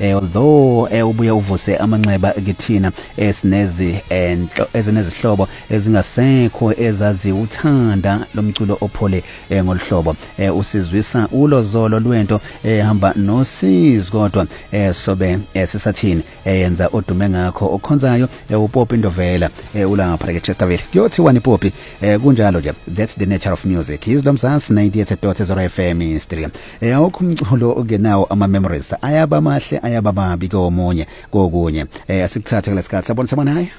although ubuye uvuse amanxeba kithina ezinezihlobo ezingasekho ezazi uthanda lomculo ophole ngolhlobo usizwisa ulozolo lwento hamba nosizi kodwa sobe sisathini yenza odume ngakho okhonzayo uPopi Ndovela ulapha eChesterville kuyothi wani Popi kunjalo nje. That's the nature of music. Izlo Mzansi 98.0 FM studio awukho umculo ogenawo ama memories ayaba mahle ayaba babi komunye kokunye asikuthathe kulesikhathi sabona hayi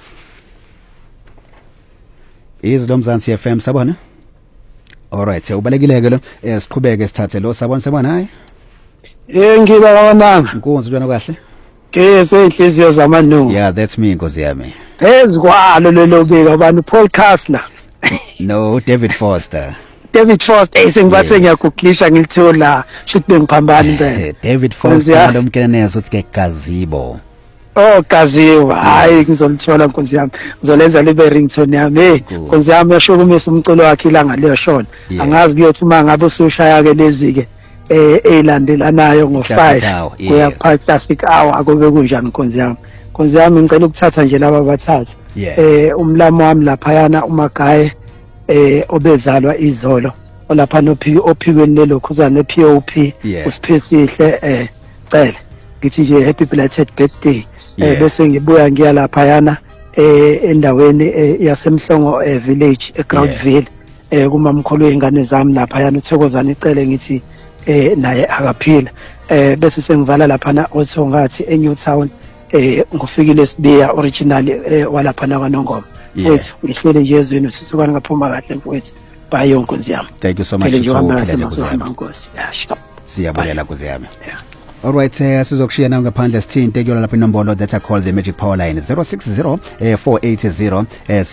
Izlo Mzansi FM sabona. Alright ubalekileke lo siqhubeke sithathe lo sabona hayi ngiba kabananga Nkonzo njalo kahle inhliziyo zamanungu. Yeah, that's me Nkosi yami. Ezikwalo lelo bika abantu Paul Kastler. No, David Foster. David Foster sengibathe ngiyaguglisha ngilithola shothi bengiphambana impela. David Foster lomkenezo uthi Gazibo. Oh Gazibo, hayi ngizolithola Nkosi yami. Ngizolenza libe ringtone yami. Nkosi yami yashukumisa umculo wakhe ilanga leyoshona. Angazi kuyothi mangabe usushaya ke lezi ke elandelanayo ngo5 kuya Classic Hour akube kunjani Nkosi yami. Nkosi yami ngicela ukuthatha nje laba bathathu. Umlamo wami lapha yana uMagaye obezalwa izolo olapha ophikweni lelokhuzana nePOP usiphesihle cele ngithi nje happy belated birthday bese ngibuya ngiya lapha yana endaweni yasemhlongo village eGroundville kumamkhulu weingane zami lapha yana uThokozana icele ngithi naye akaphila bese sengivala lapha na othongathi eNewtown ngofikile sibiya original walapha na kwaNongoma wethu ngihlele nje ezweni sisukana ngaphuma kahle mfowethu bayo Nkosi yami. Thank you so much Nkosi. Siyabonga Nkosi yami. Alright, sizokushiya nawe ngaphandle sithinte kuyo lapha inombolo that I call the Magic Power Line 060 480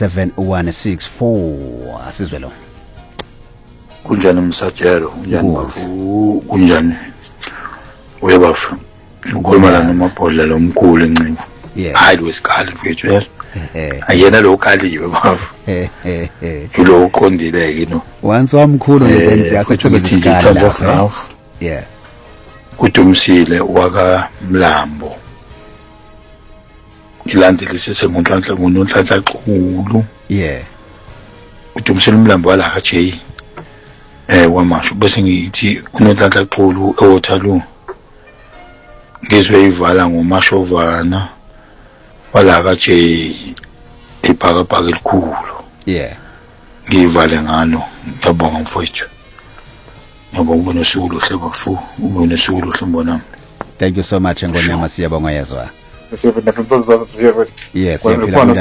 7164 asizwe lo. Kunjani Msajelo, kunjani bafu, kunjani webafu. Ukhuluma la nomabhodlela omkhulu encinci. Hayi wesikali mfethu. Ayena lo khaliwe bafu. Lo uqondileke no. Once wamkhulu ngokwenza yasekhona. Yeah. Kudumisile waka Mlambo. Ilandelise semunhlanhla ngonhlanhla qhulu. Yeah. Kudumisile Mlambo wala kaJ. Wamasho bese ngithi unhlanhla qhulu eWaterloo. Ngizwe ivala ngomashovana wala kaJ ephakapaka elikhulu. Yeah. Ngivale ngalo ngiyabonga mfowethu. Ngiyabonga usuku lohle bafu, ubone usuku lohle mbonami. Thank you so much ngonyama siyabonga yezwa. Yes, ngicela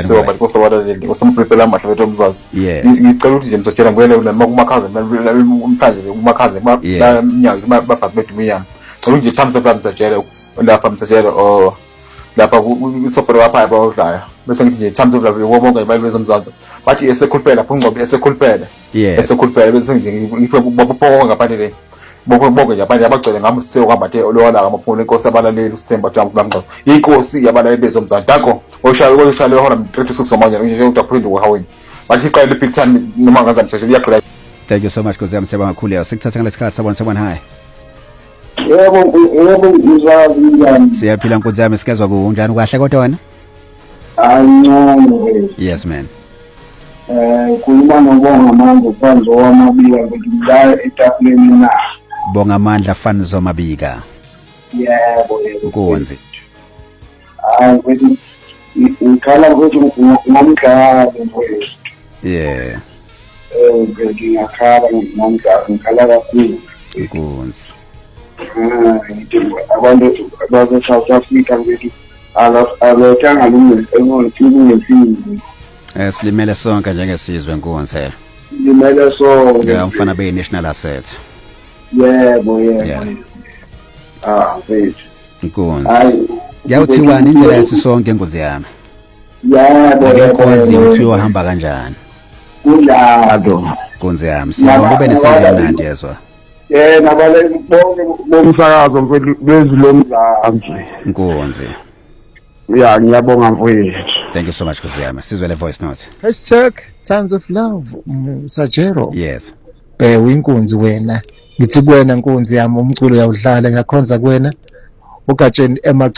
ukuthi nje msatshela ngwele kumakhaze kumakhaze bafazi bedumiyami ngicela nje thamsa msatshela lapha msatshela lapha isopero lapha abawudlaya bese ngithi nje thamsa lapha wobonke imali bezomzazi bathi esekhulphela phungcobe esekhulphela bese nje ngiphoqa ngaphandle le bonke nje abanye abagcwele ngami sithe kwambathe olwala ngamaphone inkosi abalaleli uSithemba Jambu bamngqa inkosi yabalaleli bezomzana dako oshaya ihora 36 somanje nje udaphinde uhaweni bathi iqale big time noma ngaza msheshe liyaqala. Thank you so much Nkosi yami siyabonga kakhulu yawo sikuthatha ngesikhathi sabona hayi. Yebo ngizwa siyaphila Nkosi yami sikezwa kunjani kahle kodwa wena? Angcono. Yes man. Khuluma nobonga manje kwanzo wamabika ngidlala etafuleni na. Bonga amandla fani zomabika. Yebo. Nkonzi. Ukuthi ukhala ukuthi ngomdlalo mfowethu. Yeah. Ngiyakhala ngikhala kakhulu. Nkonzi. Abantu base-South Africa ngithi abathanga lungesizo. Silimele sonke njengesizwe Nkonzi. Limele sonke. Umfana be national asset. Yebo. Mfethu. Nkonzi. Yawuthiwani indlela yathi sonke Nkonzi yami? Yebo. Akekwazi ukuthi uhamba kanjani. Kunjalo. Nkonzi yami siyabonga ube nesizwe yezwa. Nabaleki bonke bomsakazo mfethu bezilomzansi. Nkonzi. Ngiyabonga mfethu. Thank you so much Nkonzi yami. Sizwe le voice note. #Tons of Love Msajelo. Yes. Uyinkunzi wena. Ngithi kuwena Nkonzi yami umculo uyawudlala ngiyakhonza kuwena. Ugatsheni